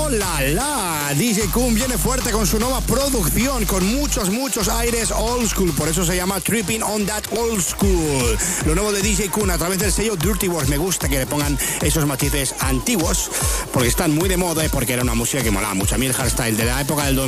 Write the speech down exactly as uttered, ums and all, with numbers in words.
la la. D J Kool viene fuerte con su nueva producción, con muchos, muchos aires old school. Por eso se llama Tripping on That Old School. Lo nuevo de D J Kool a través del sello Dirty Work. Me gusta que le pongan esos matices antiguos, porque están muy de moda y porque era una música que molaba mucho. A mí el hardstyle de la época del dos